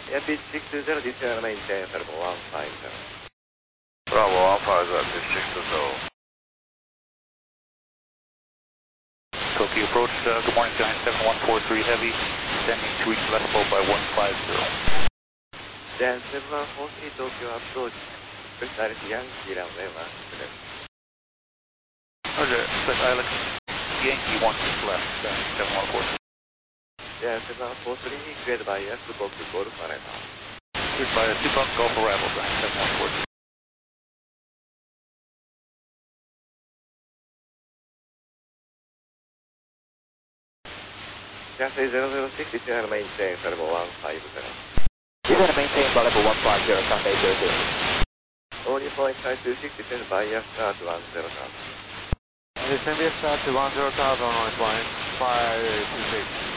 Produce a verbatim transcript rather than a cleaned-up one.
Yeah, pitch six two zero, this is maintain Servo one five zero. Bravo, Alpha is at pitch six two zero. Tokyo approach, uh, good morning, Giant seven one four three Heavy, standing to reach level by one five zero. Giant seven one four three Tokyo approach, Special Alex Yankee runway one left. Roger, Special Alex Yankee one six left, Giant seven one four three. Giant seven one four three, cleared by us to box Golf Arrival. Cleared by us to box Golf Arrival, Giant seven one four three. Cathay zero zero six, this is maintain Servo one five zero. This is maintain level one five zero, Cathay zero zero. Only point five two six, descend by us start one zero thousand. Descend by us start to one zero thousand on line five two six.